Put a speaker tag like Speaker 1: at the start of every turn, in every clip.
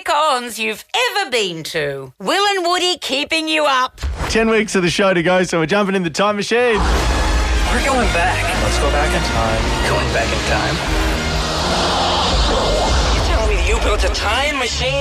Speaker 1: cons you've ever been to. Will and Woody keeping you up.
Speaker 2: 10 weeks of the show to go, so we're jumping in the time machine.
Speaker 3: We're going back. Let's go back in time. Going back in time. You telling me you built a time machine?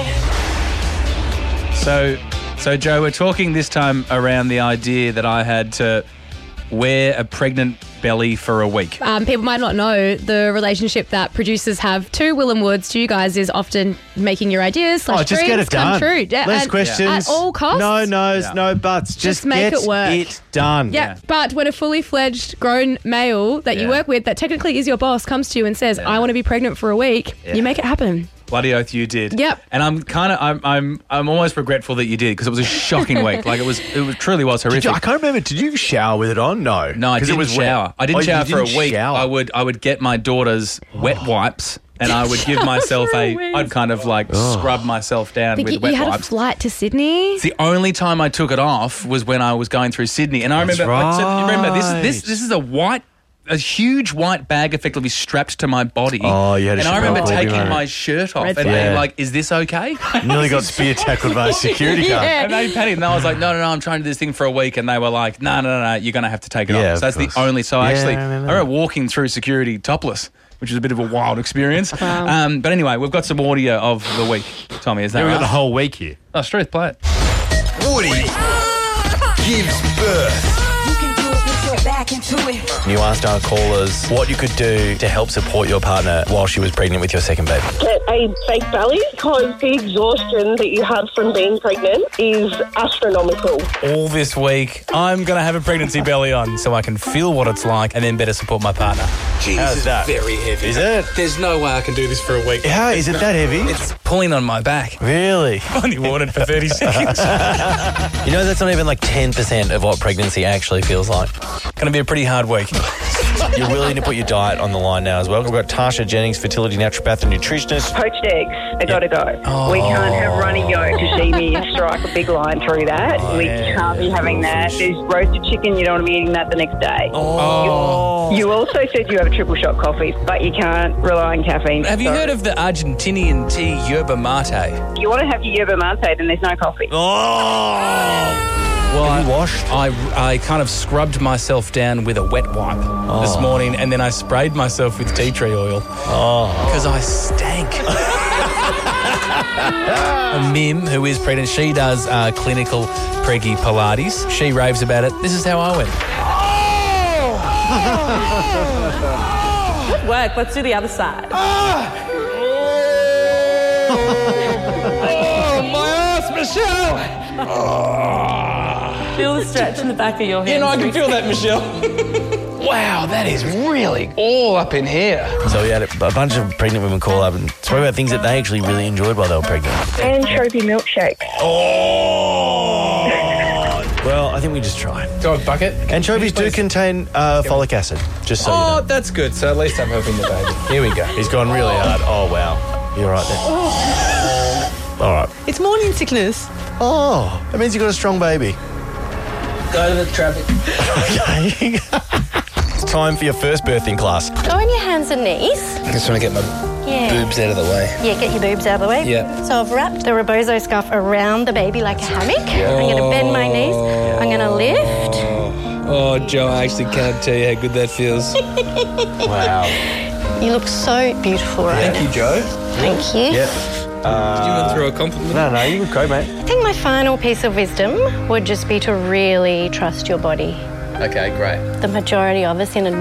Speaker 4: So Joe, we're talking this time around the idea that I had to wear a pregnant belly for a week.
Speaker 5: People might not know the relationship that producers have to Will and Woods to you guys is often making your ideas /
Speaker 2: just
Speaker 5: dreams
Speaker 2: get it
Speaker 5: come
Speaker 2: done.
Speaker 5: true.
Speaker 2: Less questions.
Speaker 5: At all costs.
Speaker 2: No no's, no buts. Just
Speaker 5: make
Speaker 2: get
Speaker 5: it work.
Speaker 2: it done.
Speaker 5: Yeah, but when a fully fledged grown male that you work with that technically is your boss comes to you and says, I want to be pregnant for a week, you make it happen.
Speaker 4: Bloody oath you did.
Speaker 5: Yep.
Speaker 4: And I'm almost regretful that you did because it was a shocking week. Like it truly was horrific.
Speaker 2: I can't remember. Did you shower with it on? No.
Speaker 4: No, I didn't shower. I didn't shower for a week.
Speaker 2: Shower.
Speaker 4: I would get my daughter's wet wipes and I would give myself I'd kind of like scrub myself down with wet
Speaker 5: you had
Speaker 4: wipes.
Speaker 5: a flight to Sydney?
Speaker 4: The only time I took it off was when I was going through Sydney. And I remember, this is a huge white bag effectively strapped to my body.
Speaker 2: Oh, you had a
Speaker 4: And I remember
Speaker 2: shit
Speaker 4: taking
Speaker 2: bag.
Speaker 4: my shirt off
Speaker 5: Red
Speaker 4: and
Speaker 5: flag.
Speaker 4: being like, is this okay?
Speaker 2: Nearly got spear tackled by a security guard.
Speaker 5: Yeah.
Speaker 4: And they panicked and I was like, no, I'm trying to do this thing for a week. And they were like, no, you're going to have to take it
Speaker 2: Yeah,
Speaker 4: off.
Speaker 2: of
Speaker 4: So that's
Speaker 2: course.
Speaker 4: the only, so
Speaker 2: Yeah,
Speaker 4: actually,
Speaker 2: I
Speaker 4: I
Speaker 2: remember
Speaker 4: remember walking through security topless, which was a bit of a wild experience.
Speaker 5: Wow.
Speaker 4: But anyway, we've got some audio of the week. Tommy, is that
Speaker 2: We
Speaker 4: right?
Speaker 2: got the whole week here.
Speaker 4: Oh, Struth, play it.
Speaker 6: Woody gives birth.
Speaker 7: You asked our callers what you could do to help support your partner while she was pregnant with your second baby.
Speaker 8: Get a fake belly because the exhaustion that you have from being pregnant is astronomical.
Speaker 7: All this week, I'm going to have a pregnancy belly on so I can feel what it's like and then better support my partner.
Speaker 6: Jeez,
Speaker 2: How's
Speaker 6: this is
Speaker 2: that?
Speaker 6: very heavy.
Speaker 2: Is it?
Speaker 6: There's no way I can do this for a week.
Speaker 2: How is it that heavy?
Speaker 7: It's pulling on my back.
Speaker 2: Really?
Speaker 7: I've only worn it for 30 seconds. You know, that's not even like 10% of what pregnancy actually feels like. Going to be a pretty hard week. You're willing to put your diet on the line now as well. We've got Tasha Jennings, fertility naturopath and nutritionist.
Speaker 8: Poached eggs, they gotta go. We can't have runny yolk, sashimi, and strike a big line through that. We can't be having that. There's roasted chicken, you don't want to be eating that the next day. You also said you have a triple shot coffee, but you can't rely on caffeine.
Speaker 7: Have you heard of the Argentinian tea yerba mate?
Speaker 8: If you want to have your yerba mate, then there's no coffee.
Speaker 7: Well,
Speaker 2: Have you washed?
Speaker 7: I kind of scrubbed myself down with a wet wipe this morning and then I sprayed myself with tea tree oil because I stank. Mim, who is pregnant, she does clinical preggy Pilates. She raves about it. This is how I went.
Speaker 9: Good work. Let's do the other side.
Speaker 7: My ass, Michelle!
Speaker 9: Feel the stretch in the back of your head.
Speaker 7: I can feel that, Michelle.
Speaker 6: Wow, that is really all up in here.
Speaker 7: So we had a bunch of pregnant women call up and talk about things that they actually really enjoyed while they were pregnant.
Speaker 8: Anchovy milkshake.
Speaker 7: Well, I think we just try.
Speaker 6: Do a bucket?
Speaker 2: Anchovies do contain folic acid, just so you know.
Speaker 6: That's good. So at least I'm helping the baby. Here we go.
Speaker 2: He's gone really hard. Oh, wow. You're right there. All right.
Speaker 9: It's morning sickness.
Speaker 2: Oh, that means you got a strong baby.
Speaker 6: Go to the traffic.
Speaker 2: Okay.
Speaker 7: It's time for your first birthing class.
Speaker 10: Go on your hands and knees.
Speaker 6: I just want to get my boobs out of the way.
Speaker 10: Yeah, get your boobs out of the way.
Speaker 6: Yeah.
Speaker 10: So I've wrapped the rebozo scarf around the baby like a hammock. I'm going to bend my knees. I'm going to lift.
Speaker 6: Oh, Joe, I actually can't tell you how good that feels.
Speaker 2: Wow.
Speaker 10: You look so beautiful, right?
Speaker 6: Thank you, Joe.
Speaker 10: Thank you.
Speaker 2: Yeah.
Speaker 6: Do you want to throw a compliment?
Speaker 2: No, you can go, mate.
Speaker 10: I think my final piece of wisdom would just be to really trust your body.
Speaker 6: Okay, great.
Speaker 10: The majority of us in a